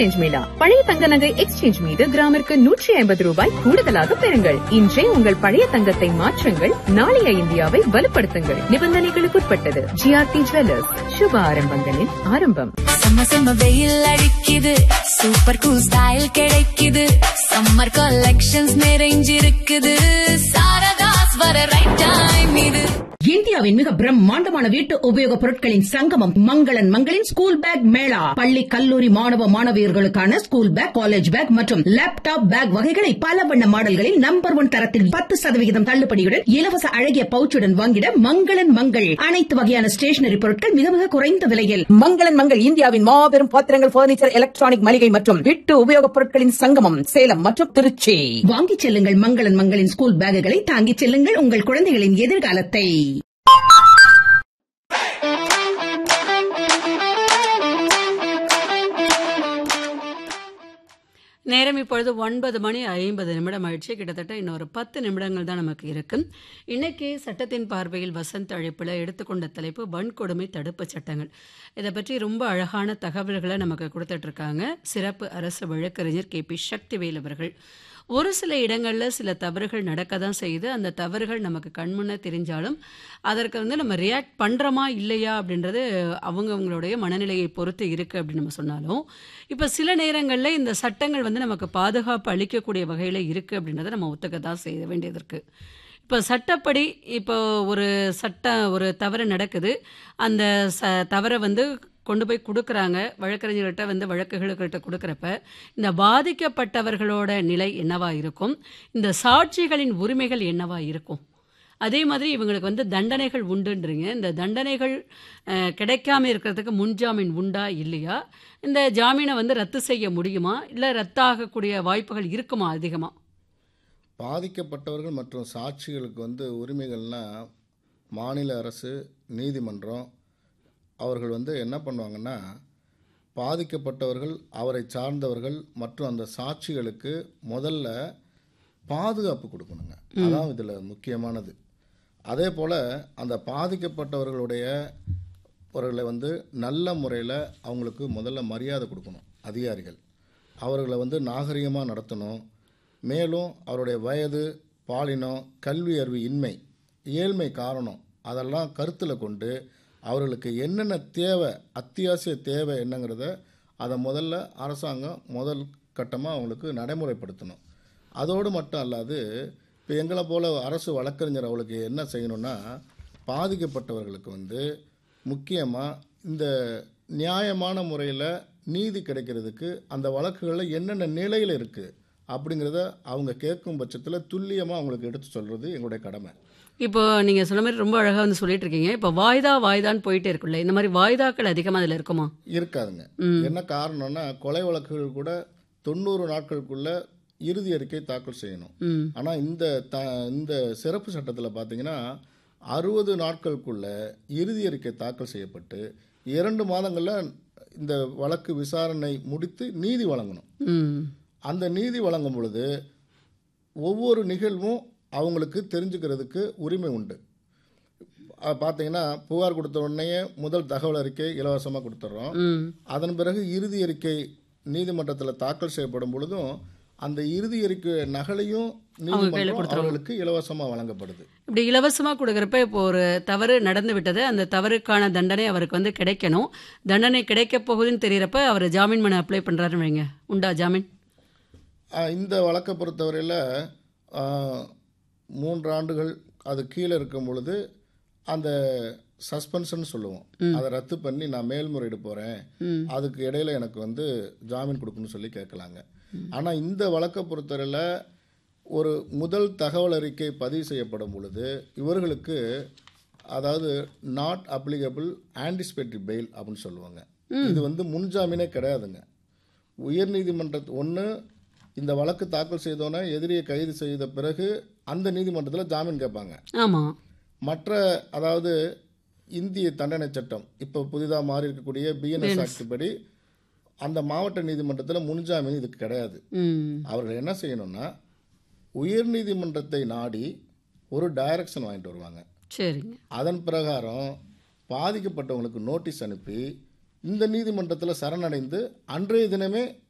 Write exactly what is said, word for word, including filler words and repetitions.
Exchange Mela. பழைய தங்க நகை எக்ஸ்சேஞ்ச் மீது கிராமிற்கு நூற்றி ஐம்பது ரூபாய் கூடுதலாக பெறுங்கள். இன்றே உங்கள் பழைய தங்கத்தை மாற்றுங்கள். நாளைய இந்தியாவை வலுப்படுத்துங்கள். நிபந்தனைகளுக்குட்பட்டது. ஜிஆர்டி ஜுவல்லர்ஸ், சுப ஆரம்பங்களின் ஆரம்பம். செம்ம செம்ம வெயில் அடிக்குது, சூப்பர் கூல் ஸ்டைல் கிடைக்குது, சம்மர் கலெக்ஷன்ஸ் நிறைஞ்சிருக்குது, சாரதாஸ் வர ரைட் டைம் இது. இந்தியாவின் மிக பிரம்மாண்டமான வீட்டு உபயோக பொருட்களின் சங்கமம் மங்களன் மங்களின் ஸ்கூல் பேக் மேளா. பள்ளி கல்லூரி மாணவ மாணவியர்களுக்கான ஸ்கூல் பேக், காலேஜ் பேக் மற்றும் லேப்டாப் பேக் வகைகளை பல வண்ண மாடல்களில் நம்பர் ஒன் தரத்தில் பத்து சதவிகிதம் தள்ளுபடியுடன் இலவச அழகிய பவுச்சுடன் வாங்கிட மங்களன் மங்கள். அனைத்து வகையான ஸ்டேஷனரி பொருட்கள் மிக மிக குறைந்த விலையில். மங்களன் மங்கள் இந்தியாவின் மாபெரும் பாத்திரங்கள், பர்னிச்சர், எலக்ட்ரானிக் மளிகை மற்றும் வீட்டு உபயோக பொருட்களின் சங்கமம் சேலம் மற்றும் திருச்சி. வாங்கிச் செல்லுங்கள் மங்களன் மங்களின் ஸ்கூல் பேக்குகளை, தாங்கிச் செல்லுங்கள் உங்கள் குழந்தைகளின் எதிர்காலத்தை. நேரம் இப்பொழுது ஒன்பது மணி ஐம்பது நிமிடம் ஆயிடுச்சு. கிட்டத்தட்ட இன்னொரு பத்து நிமிடங்கள் தான் நமக்கு இருக்கு. இன்னைக்கு சட்டத்தின் பார்வையில் வசந்த் அழைப்பில் எடுத்துக்கொண்ட தலைப்பு வன்கொடுமை தடுப்பு சட்டங்கள். இதை பற்றி ரொம்ப அழகான தகவல்களை நமக்கு கொடுத்துட்டு இருக்காங்க சிறப்பு அரசு வழக்கறிஞர் கே பி சக்திவேல் அவர்கள். ஒரு சில இடங்களில் சில தவறுகள் நடக்க தான் செய்யுது. அந்த தவறுகள் நமக்கு கண்முன்னே தெரிஞ்சாலும் அதற்கு வந்து நம்ம ரியாக்ட் பண்ணுறோமா இல்லையா அப்படின்றது அவங்கவுங்களுடைய மனநிலையை பொறுத்து இருக்குது அப்படின்னு நம்ம சொன்னாலும், இப்போ சில நேரங்களில் இந்த சட்டங்கள் வந்து நமக்கு பாதுகாப்பு அளிக்கக்கூடிய வகையில் இருக்குது அப்படின்றத நம்ம ஒத்துக்க தான் செய்ய வேண்டியது இருக்குது. இப்போ சட்டப்படி இப்போ ஒரு சட்ட ஒரு தவறு நடக்குது, அந்த ச தவறை வந்து கொண்டு போய் கொடுக்குறாங்க வழக்கறிஞர்கிட்ட, வந்து வழக்குகளுக்கிட்ட கொடுக்குறப்ப இந்த பாதிக்கப்பட்டவர்களோட நிலை என்னவா இருக்கும், இந்த சாட்சிகளின் உரிமைகள் என்னவா இருக்கும், அதே மாதிரி இவங்களுக்கு வந்து தண்டனைகள் உண்டுன்றீங்க. இந்த தண்டனைகள் கிடைக்காம இருக்கிறதுக்கு முன்ஜாமீன் உண்டா இல்லையா, இந்த ஜாமீனை வந்து ரத்து செய்ய முடியுமா, இல்லை ரத்தாகக்கூடிய வாய்ப்புகள் இருக்குமா அதிகமாக? பாதிக்கப்பட்டவர்கள் மற்றும் சாட்சிகளுக்கு வந்து உரிமைகள்னால் மாநில அரசு, நீதிமன்றம் அவர்கள் வந்து என்ன பண்ணுவாங்கன்னா, பாதிக்கப்பட்டவர்கள், அவரை சார்ந்தவர்கள் மற்றும் அந்த சாட்சிகளுக்கு முதல்ல பாதுகாப்பு கொடுக்கணுங்க. அதான் இதில் முக்கியமானது. அதே போல் அந்த பாதிக்கப்பட்டவர்களுடைய அவர்களை வந்து நல்ல முறையில் அவங்களுக்கு முதல்ல மரியாதை கொடுக்கணும் அதிகாரிகள். அவர்களை வந்து நாகரிகமாக நடத்தணும். மேலும் அவருடைய வயது, பாலினம், கல்வி அறிவு இன்மை, ஏழ்மை காரணம் அதெல்லாம் கருத்தில் கொண்டு அவர்களுக்கு என்னென்ன தேவை, அத்தியாவசிய தேவை என்னங்கிறத அதை முதல்ல அரசாங்கம் முதல் கட்டமாக அவங்களுக்கு நடைமுறைப்படுத்தணும். அதோடு மட்டும் அல்லாது இப்போ எங்களை போல் அரசு வழக்கறிஞர் அவளுக்கு என்ன செய்யணும்னா, பாதிக்கப்பட்டவர்களுக்கு வந்து முக்கியமாக இந்த நியாயமான முறையில் நீதி கிடைக்கிறதுக்கு அந்த வழக்குகளில் என்னென்ன நிலையில் இருக்குது அப்படிங்கிறத அவங்க கேட்கும் பட்சத்தில் துல்லியமாக அவங்களுக்கு எடுத்து சொல்கிறது எங்களுடைய கடமை. இப்போ நீங்கள் சொன்ன மாதிரி ரொம்ப அழகாக வந்து சொல்லிட்டு இருக்கீங்க. இப்போ வாய்தா வாய்தான்னு போயிட்டே இருக்குல்ல, இந்த மாதிரி வாய்தாக்கள் அதிகமாக அதில் இருக்குமா? இருக்காதுங்க. என்ன காரணம்னா, கொலை வழக்குகள் கூட தொண்ணூறு நாட்களுக்குள்ள இறுதி அறிக்கை தாக்கல் செய்யணும். ஆனால் இந்த த இந்த சிறப்பு சட்டத்தில் பார்த்தீங்கன்னா அறுபது நாட்களுக்குள்ள இறுதி அறிக்கை தாக்கல் செய்யப்பட்டு இரண்டு மாதங்களில் இந்த வழக்கு விசாரணை முடித்து நீதி வழங்கணும். அந்த நீதி வழங்கும் பொழுது ஒவ்வொரு நிகழ்வும் அவங்களுக்கு தெரிஞ்சுக்கிறதுக்கு உரிமை உண்டு. பார்த்தீங்கன்னா புகார் கொடுத்த உடனே முதல் தகவல் அறிக்கை இலவசமாக கொடுத்துட்றோம். அதன் பிறகு இறுதி அறிக்கை நீதிமன்றத்தில் தாக்கல் செய்யப்படும் பொழுதும் அந்த இறுதி அறிக்கை நகலையும் அவர்களுக்கு இலவசமாக வழங்கப்படுது. இப்படி இலவசமாக கொடுக்குறப்ப இப்போ ஒரு தவறு நடந்து விட்டது, அந்த தவறுக்கான தண்டனை அவருக்கு வந்து கிடைக்கணும். தண்டனை கிடைக்க போகுதுன்னு தெரிகிறப்ப அவர் ஜாமீன் மனு அப்ளை பண்ணுறாருன்னு வைங்க, உண்டா ஜாமீன்? இந்த வழக்கை பொறுத்தவரையில் மூன்று ஆண்டுகள் அது கீழே இருக்கும் பொழுது அந்த சஸ்பென்ஷன் சொல்லுவோம், அதை ரத்து பண்ணி நான் மேல்முறையீடு போகிறேன், அதுக்கு இடையில எனக்கு வந்து ஜாமீன் கொடுக்கணும்னு சொல்லி கேட்கலாங்க. ஆனால் இந்த வழக்கை பொறுத்தவரையில் ஒரு முதல் தகவல் அறிக்கை பதிவு செய்யப்படும் பொழுது இவர்களுக்கு அதாவது நாட் அப்ளிகபிள் ஆன்டிசிபேட்டரி பெயில் அப்படின்னு சொல்லுவாங்க. இது வந்து முன்ஜாமீனே கிடையாதுங்க. உயர்நீதிமன்ற ஒன்று இந்த வழக்கு தாக்கல் செய்தோன்னே எதிரியை கைது செய்த பிறகு அந்த நீதிமன்றத்தில் ஜாமீன் கேட்பாங்க. ஆமாம். மற்ற அதாவது இந்திய தண்டனை சட்டம் இப்போ புதிதாக மாறி இருக்கக்கூடிய பிஎன்எஸ் ஆக்ட் படி அந்த மாவட்ட நீதிமன்றத்தில் முன்ஜாமீன் இதுக்கு கிடையாது. அவர்கள் என்ன செய்யணும்னா உயர்நீதிமன்றத்தை நாடி ஒரு டைரக்ஷன் வாங்கிட்டு வருவாங்க. சரிங்க. அதன் பிரகாரம் பாதிக்கப்பட்டவங்களுக்கு நோட்டீஸ் அனுப்பி இந்த நீதிமன்றத்தில் சரணடைந்து அன்றைய தினமே